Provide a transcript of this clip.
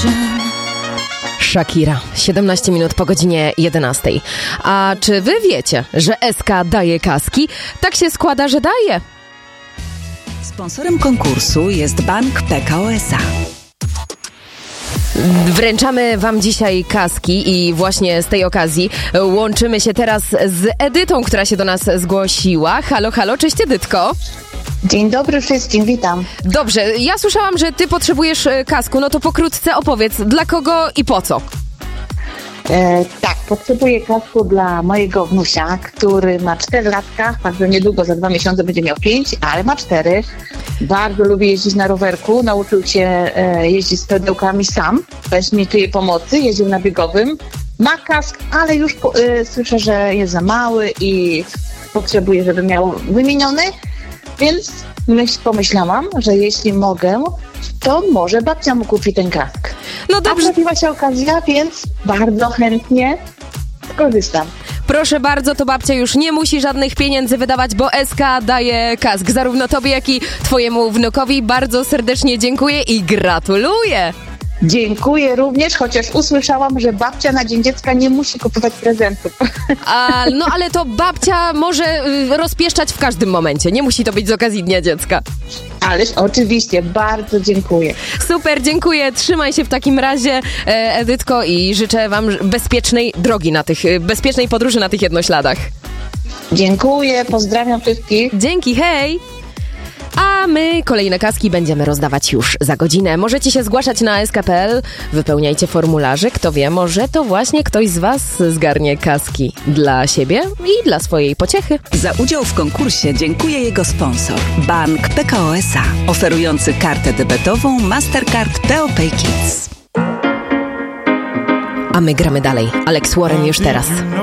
Shakira, 17 minut po godzinie 11. A czy wy wiecie, że SK daje kaski? Tak się składa, że daje. Sponsorem konkursu jest Bank PKO SA. Wręczamy wam dzisiaj kaski i właśnie z tej okazji łączymy się teraz z Edytą, która się do nas zgłosiła. Halo, halo, cześć Edytko. Dzień dobry wszystkim, witam. Dobrze, ja słyszałam, że ty potrzebujesz kasku, no to pokrótce opowiedz, dla kogo i po co? Tak, potrzebuję kasku dla mojego wnusia, który ma 4 latka, bardzo niedługo, za 2 miesiące będzie miał 5, ale ma 4. Bardzo lubi jeździć na rowerku, nauczył się jeździć z pedełkami sam, bez niczyjej pomocy, jeździł na biegowym. Ma kask, ale już słyszę, że jest za mały i potrzebuje, żeby miał wymieniony, więc pomyślałam, że jeśli mogę, to może babcia mu kupi ten kask. No dobrze. A trafiła się okazja, więc bardzo chętnie skorzystam. Proszę bardzo, to babcia już nie musi żadnych pieniędzy wydawać, bo SK daje kask. Zarówno tobie, jak i twojemu wnukowi bardzo serdecznie dziękuję i gratuluję. Dziękuję również, chociaż usłyszałam, że babcia na Dzień Dziecka nie musi kupować prezentów. No ale to babcia może rozpieszczać w każdym momencie. Nie musi to być z okazji Dnia Dziecka. Ależ oczywiście, bardzo dziękuję. Super, dziękuję. Trzymaj się w takim razie, Edytko, i życzę wam bezpiecznej podróży na tych jednośladach. Dziękuję, pozdrawiam wszystkich. Dzięki, hej! A my kolejne kaski będziemy rozdawać już za godzinę. Możecie się zgłaszać na sk.pl, wypełniajcie formularze. Kto wie, może to właśnie ktoś z was zgarnie kaski dla siebie i dla swojej pociechy. Za udział w konkursie dziękuję jego sponsor, Bank PKO SA, oferujący kartę debetową Mastercard PO Pay Kids. A my gramy dalej. Alex Warren już teraz.